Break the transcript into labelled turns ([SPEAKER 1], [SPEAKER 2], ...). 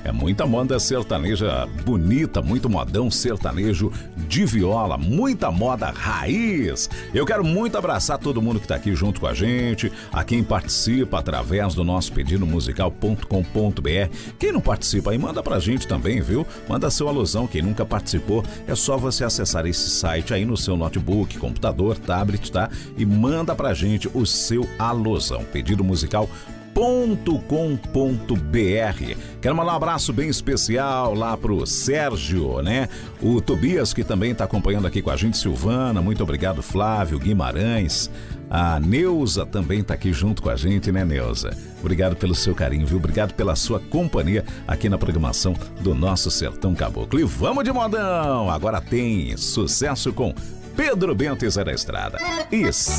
[SPEAKER 1] É muita moda sertaneja bonita, muito modão sertanejo de viola, muita moda raiz. Eu quero muito abraçar todo mundo que tá aqui junto com a gente, a quem participa através do nosso pedidomusical.com.br. Quem não participa aí, manda pra gente também, viu? Manda seu alusão, quem nunca participou, é só você acessar esse site aí no seu notebook, computador, tablet, tá? E manda pra gente o seu alusão, pedidomusical.com.br. Quero mandar um abraço bem especial lá pro Sérgio, né? O Tobias, que também tá acompanhando aqui com a gente, Silvana, muito obrigado, Flávio, Guimarães. A Neuza também tá aqui junto com a gente, né, Neuza? Obrigado pelo seu carinho, viu? Obrigado pela sua companhia aqui na programação do nosso Sertão Caboclo. E vamos de modão! Agora tem sucesso com Pedro Bento e Zé da Estrada. Isso!